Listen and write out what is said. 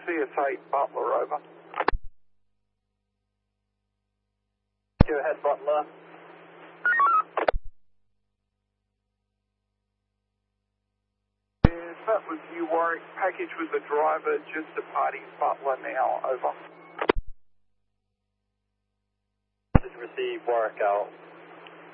CS8 Butler, over. Go ahead, Butler. Yes, that was you, Warwick. Package with the driver just departing Butler now, over. Just received Warwick out.